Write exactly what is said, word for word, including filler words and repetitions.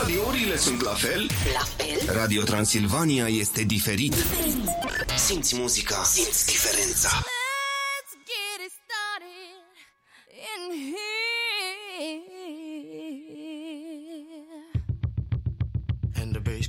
Radiourile sunt la fel? La fel? Radio Transilvania este diferit. Simți muzica, simți diferența. Let's get it started in here. And the bass